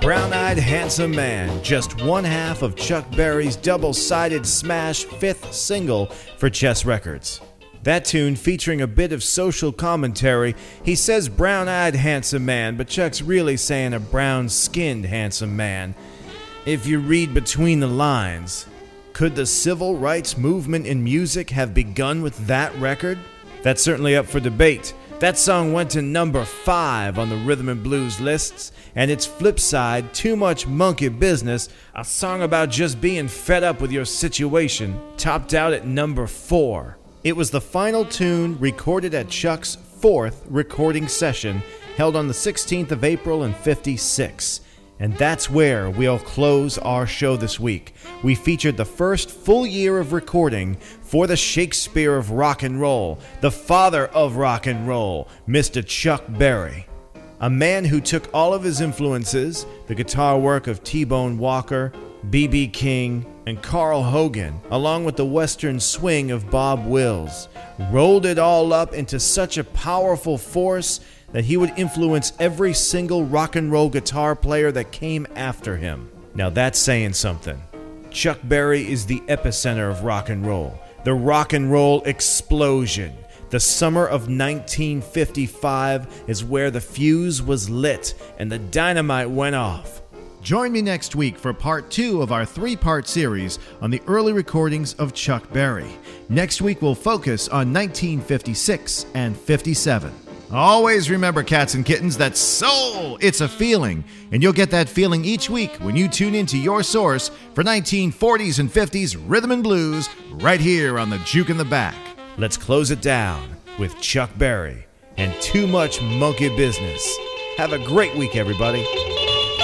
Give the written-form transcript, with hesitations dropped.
Brown-Eyed Handsome Man, just one half of Chuck Berry's double-sided smash fifth single for Chess Records. That tune featuring a bit of social commentary. He says brown-eyed handsome man, but Chuck's really saying a brown-skinned handsome man. If you read between the lines, could the civil rights movement in music have begun with that record? That's certainly up for debate. That song went to number 5 on the rhythm and blues lists, and its flip side, Too Much Monkey Business, a song about just being fed up with your situation, topped out at number 4. It was the final tune recorded at Chuck's 4th recording session, held on the 16th of April in '56. And that's where we'll close our show this week. We featured the first full year of recording for the Shakespeare of rock and roll, the father of rock and roll, Mr. Chuck Berry. A man who took all of his influences, the guitar work of T-Bone Walker, B.B. King, and Carl Hogan, along with the western swing of Bob Wills, rolled it all up into such a powerful force that he would influence every single rock and roll guitar player that came after him. Now that's saying something. Chuck Berry is the epicenter of rock and roll, the rock and roll explosion. The summer of 1955 is where the fuse was lit and the dynamite went off. Join me next week for part 2 of our 3-part series on the early recordings of Chuck Berry. Next week we'll focus on 1956 and 57. Always remember, cats and kittens, that soul, it's a feeling. And you'll get that feeling each week when you tune into your source for 1940s and 50s rhythm and blues right here on the Juke in the Back. Let's close it down with Chuck Berry and Too Much Monkey Business. Have a great week, everybody.